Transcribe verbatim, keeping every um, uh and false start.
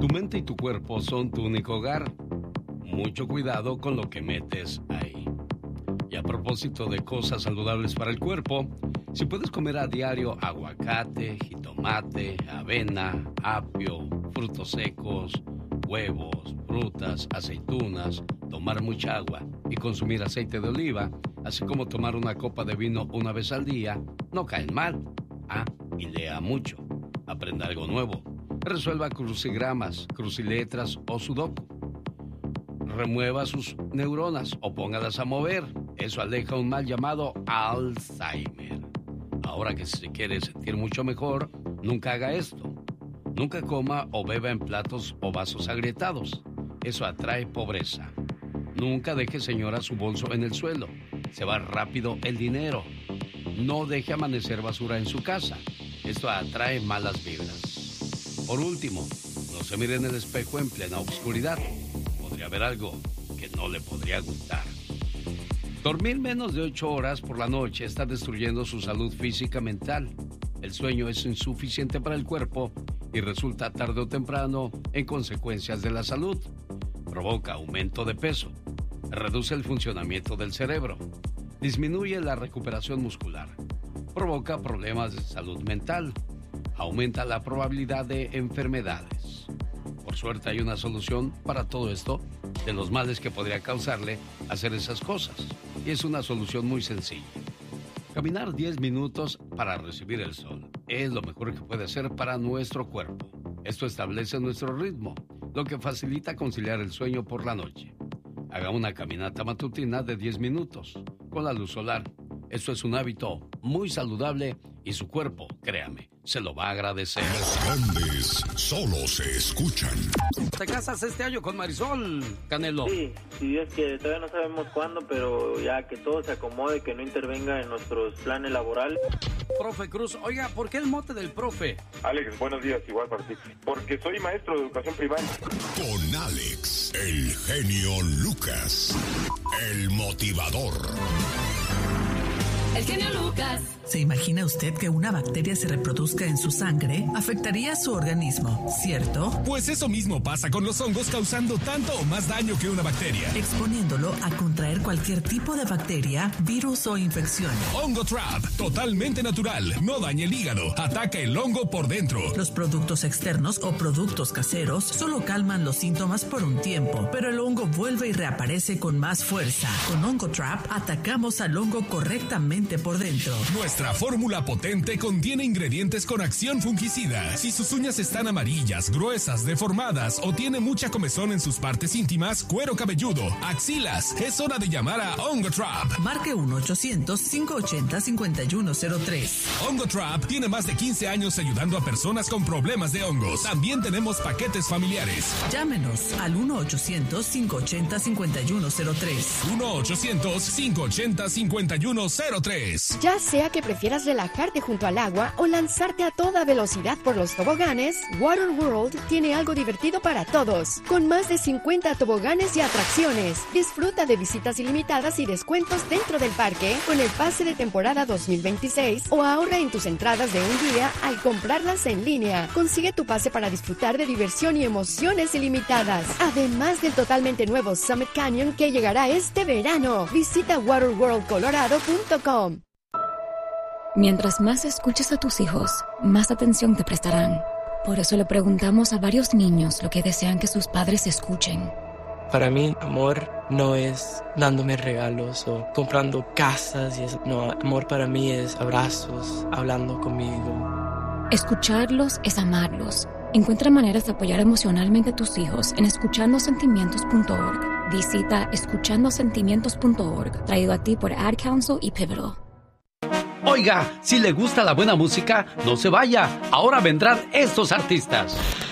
Tu mente y tu cuerpo son tu único hogar. Mucho cuidado con lo que metes ahí. Y a propósito de cosas saludables para el cuerpo, si puedes comer a diario aguacate, jitomate, avena, apio, frutos secos, huevos, frutas, aceitunas, tomar mucha agua y consumir aceite de oliva, así como tomar una copa de vino una vez al día, no caen mal. Ah, y lea mucho. Aprenda algo nuevo. Resuelva crucigramas, cruciletras o sudoku. Remueva sus neuronas o póngalas a mover. Eso aleja un mal llamado Alzheimer. Ahora que si se quiere sentir mucho mejor, nunca haga esto. Nunca coma o beba en platos o vasos agrietados. Eso atrae pobreza. Nunca deje, señora, su bolso en el suelo. Se va rápido el dinero. No deje amanecer basura en su casa. Esto atrae malas vibras. Por último, no se mire en el espejo en plena oscuridad. Podría haber algo que no le podría gustar. Dormir menos de ocho horas por la noche está destruyendo su salud física y mental. El sueño es insuficiente para el cuerpo y resulta tarde o temprano en consecuencias de la salud. Provoca aumento de peso, reduce el funcionamiento del cerebro, disminuye la recuperación muscular, provoca problemas de salud mental, aumenta la probabilidad de enfermedades. Por suerte hay una solución para todo esto, de los males que podría causarle hacer esas cosas. Y es una solución muy sencilla. Caminar diez minutos para recibir el sol es lo mejor que puede hacer para nuestro cuerpo. Esto establece nuestro ritmo, lo que facilita conciliar el sueño por la noche. Haga una caminata matutina de diez minutos con la luz solar. Esto es un hábito muy saludable y su cuerpo, créame, se lo va a agradecer. Los grandes solo se escuchan. ¿Te casas este año con Marisol, Canelo? Sí, sí, es que todavía no sabemos cuándo, pero ya que todo se acomode, que no intervenga en nuestros planes laborales. Profe Cruz, oiga, ¿por qué el mote del profe? Alex, buenos días, igual para ti. Porque soy maestro de educación primaria. Con Alex, el genio Lucas, el motivador. El genio Lucas. ¿Se imagina usted que una bacteria se reproduzca en su sangre? Afectaría su organismo, ¿cierto? Pues eso mismo pasa con los hongos, causando tanto o más daño que una bacteria. Exponiéndolo a contraer cualquier tipo de bacteria, virus o infección. Hongo Trap, totalmente natural, no daña el hígado, ataca el hongo por dentro. Los productos externos o productos caseros solo calman los síntomas por un tiempo, pero el hongo vuelve y reaparece con más fuerza. Con Hongo Trap atacamos al hongo correctamente por dentro. Nuestra fórmula potente contiene ingredientes con acción fungicida. Si sus uñas están amarillas, gruesas, deformadas o tiene mucha comezón en sus partes íntimas, cuero cabelludo, axilas, es hora de llamar a Hongo Trap. Marque uno ochocientos, cinco ochenta, cincuenta y uno cero tres. Hongo Trap tiene más de quince años ayudando a personas con problemas de hongos. También tenemos paquetes familiares. Llámenos al uno ochocientos, cinco ochenta, cincuenta y uno cero tres. uno ochocientos, cinco ochenta, cincuenta y uno cero tres. Ya sea que prefieras relajarte junto al agua o lanzarte a toda velocidad por los toboganes, Water World tiene algo divertido para todos. Con más de cincuenta toboganes y atracciones, disfruta de visitas ilimitadas y descuentos dentro del parque con el pase de temporada dos mil veintiséis o ahorra en tus entradas de un día al comprarlas en línea. Consigue tu pase para disfrutar de diversión y emociones ilimitadas. Además del totalmente nuevo Summit Canyon que llegará este verano. Visita water world colorado punto com. Mientras más escuches a tus hijos, más atención te prestarán. Por eso le preguntamos a varios niños lo que desean que sus padres escuchen. Para mí, amor no es dándome regalos o comprando casas. Y eso. No, amor para mí es abrazos, hablando conmigo. Escucharlos es amarlos. Encuentra maneras de apoyar emocionalmente a tus hijos en escuchando sentimientos punto org. Visita escuchando sentimientos punto org, traído a ti por Ad Council y Pivotal. Oiga, si le gusta la buena música, no se vaya. Ahora vendrán estos artistas.